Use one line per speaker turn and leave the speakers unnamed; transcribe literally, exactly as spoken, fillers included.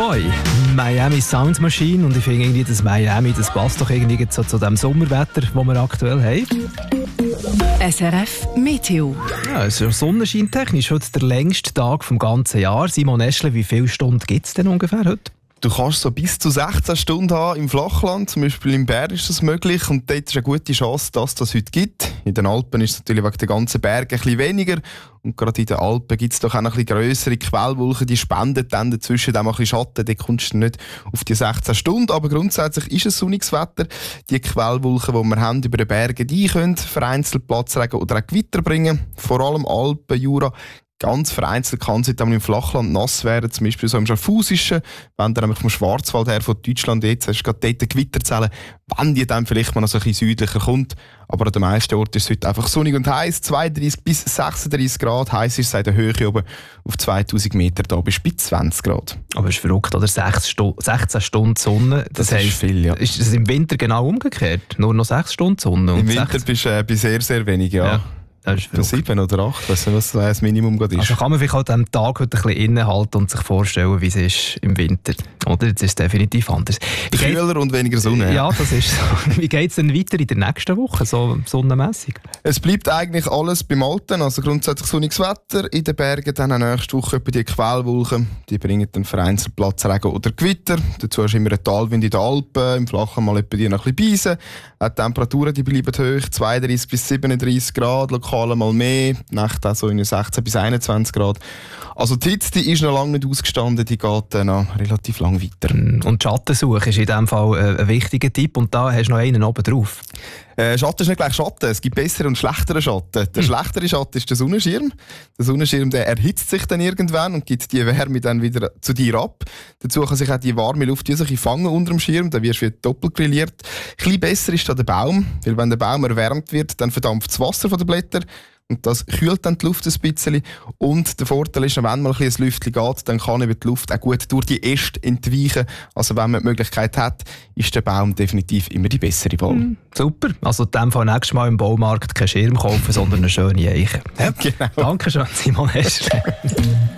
Joy, Miami Sound Machine. Und ich finde irgendwie, dass Miami, das passt doch irgendwie so zu dem Sommerwetter, das wir aktuell haben.
S R F Meteo.
Ja, es ist sonnenscheintechnisch heute der längste Tag vom ganzen Jahr. Simon Eschle, wie viele Stunden gibt es denn ungefähr heute?
Du kannst so bis zu sechzehn Stunden haben im Flachland, zum Beispiel im Berg ist das möglich und dort ist eine gute Chance, dass das heute gibt. In den Alpen ist es natürlich wegen der ganzen Berge ein bisschen weniger und gerade in den Alpen gibt es doch auch ein bisschen grössere Quellwolken, die spenden dann dazwischen auch mal ein bisschen Schatten, dort kommst du nicht auf die sechzehn Stunden, aber grundsätzlich ist es sonniges Wetter. Die Quellwolken, die wir haben über den Bergen, die können vereinzelt Platzregen oder auch Gewitter bringen, vor allem Alpen, Jura. Ganz vereinzelt kann es im Flachland nass werden, zum Beispiel so im Schaffhausischen, wenn du nämlich vom Schwarzwald her von Deutschland jetzt hast, gerade dort Gewitterzellen, wenn die dann vielleicht mal noch so ein bisschen südlicher kommt. Aber an den meisten Orten ist es heute einfach sonnig und heiß, zweiunddreißig bis sechsunddreißig Grad. Heiß ist es in der Höhe oben auf zweitausend Meter, da bist du bei zwanzig Grad.
Aber es ist verrückt, oder? sechzehn Stunden Sonne. Das,
das
heisst,
ist viel, ja.
Ist es im Winter genau umgekehrt? Nur noch sechs Stunden Sonne?
Im Winter bist du äh, bei sehr, sehr wenig, ja. ja. Für sieben oder acht, weiss nicht, was das Minimum gerade ist.
Also kann man vielleicht auch an diesem Tag heute ein bisschen innehalten und sich vorstellen, wie es ist im Winter. Oder? Jetzt ist es definitiv anders.
Kühler und weniger Sonne.
Ja, ja, das ist so. Wie geht es denn weiter in der nächsten Woche, so sonnenmässig?
Es bleibt eigentlich alles beim Alten, also grundsätzlich sonniges Wetter. In den Bergen dann auch nächste Woche etwa die Quellwolken. Die bringen dann vereinzelt Platzregen oder Gewitter. Dazu hast du immer einen Talwind in den Alpen, im Flachen mal etwa die noch ein bisschen Beisen. Die Temperaturen die bleiben hoch, zweiunddreißig bis siebenunddreißig Grad, lokal mal mehr, die Nacht auch so in sechzehn bis einundzwanzig Grad. Also die Hitze die ist noch lange nicht ausgestanden, die geht äh, noch relativ lang weiter.
Und die Schattensuche ist in diesem Fall äh, ein wichtiger Tipp und da hast du noch einen oben drauf.
Äh, Schatten ist nicht gleich Schatten, es gibt bessere und schlechtere Schatten. Der hm. schlechtere Schatten ist der Sonnenschirm. Der Sonnenschirm der erhitzt sich dann irgendwann und gibt die Wärme dann wieder zu dir ab. Dazu kann sich auch die warme Luft die sich fangen unter dem Schirm, dann wirst du wieder doppelt grilliert. Ein bisschen besser ist da der Baum, weil wenn der Baum erwärmt wird, dann verdampft das Wasser von den Blättern. Und das kühlt dann die Luft ein bisschen. Und der Vorteil ist, wenn mal ein bisschen ein Lüftchen geht, dann kann eben die Luft auch gut durch die Äste entweichen. Also wenn man die Möglichkeit hat, ist der Baum definitiv immer die bessere Wahl.
Mm, super. Also in dem Fall nächstes Mal im Baumarkt keinen Schirm kaufen, sondern eine schöne Eiche.
Ja, genau.
Danke schön, Simon Eschle.